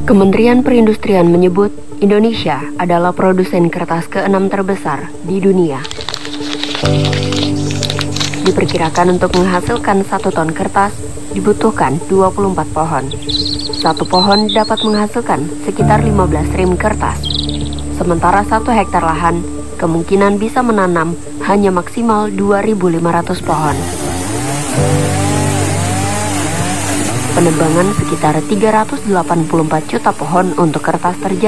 Kementerian Perindustrian menyebut Indonesia adalah produsen kertas ke-6 terbesar di dunia. Diperkirakan untuk menghasilkan 1 ton kertas dibutuhkan 24 pohon. 1 pohon dapat menghasilkan sekitar 15 rim kertas. Sementara 1 hektar lahan kemungkinan bisa menanam hanya maksimal 2.500 pohon. Penebangan sekitar 384 juta pohon untuk kertas terjadi